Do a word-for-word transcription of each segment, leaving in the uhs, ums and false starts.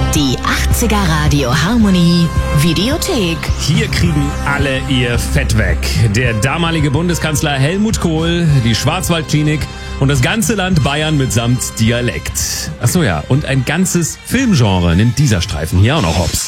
Die achtziger Radio Harmonie Videothek. Hier kriegen alle ihr Fett weg. Der damalige Bundeskanzler Helmut Kohl, die Schwarzwaldklinik und das ganze Land Bayern mitsamt Dialekt. Achso ja, und ein ganzes Filmgenre nimmt dieser Streifen hier auch noch hops.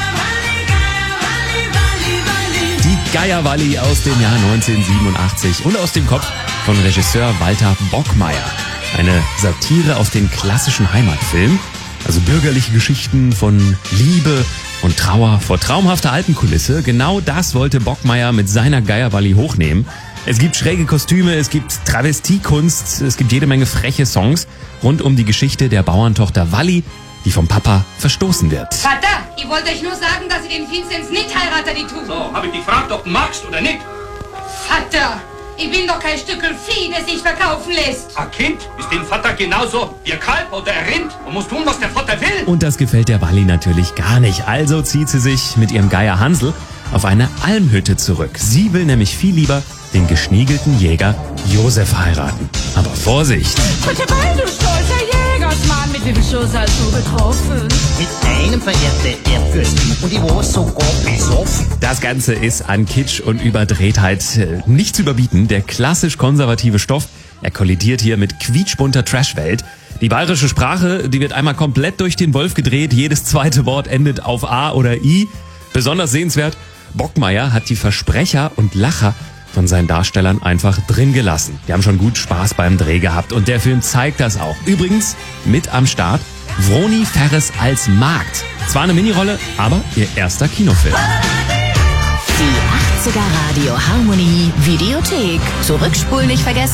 Die Geierwalli aus dem Jahr neunzehnhundertsiebenundachtzig und aus dem Kopf von Regisseur Walter Bockmeier. Eine Satire auf den klassischen Heimatfilm. Also bürgerliche Geschichten von Liebe und Trauer vor traumhafter Alpenkulisse. Genau das wollte Bockmeier mit seiner Geierwalli hochnehmen. Es gibt schräge Kostüme, es gibt Travestiekunst, es gibt jede Menge freche Songs rund um die Geschichte der Bauerntochter Walli, die vom Papa verstoßen wird. Vater, ich wollte euch nur sagen, dass ich den Vinzenz nicht heirate, die tut. So, hab ich dich gefragt, ob du magst oder nicht? Vater, ich bin doch kein Stückel Vieh, das sich verkaufen lässt. Ein Kind ist dem Vater genauso wie ein Kalb oder ein Rind und muss tun, was der Vater will. Und das gefällt der Walli natürlich gar nicht. Also zieht sie sich mit ihrem Geier Hansel auf eine Almhütte zurück. Sie will nämlich viel lieber den geschniegelten Jäger Josef heiraten. Aber Vorsicht! Bitte bei, du stolzer Jägersmann, mit wie viel Schuss hast du getroffen? Mit einem, verehrte Ehrfürsten, und ich war sogar besoffen. Das Ganze ist an Kitsch und Überdrehtheit äh, nicht zu überbieten. Der klassisch konservative Stoff, er kollidiert hier mit quietschbunter Trashwelt. Die bayerische Sprache, die wird einmal komplett durch den Wolf gedreht. Jedes zweite Wort endet auf A oder I. Besonders sehenswert, Bockmeier hat die Versprecher und Lacher von seinen Darstellern einfach drin gelassen. Die haben schon gut Spaß beim Dreh gehabt und der Film zeigt das auch. Übrigens mit am Start Vroni Ferres als Magd. Zwar eine Minirolle, aber ihr erster Kinofilm. Die achtziger Radio Harmonie Videothek. Zurückspulen nicht vergessen.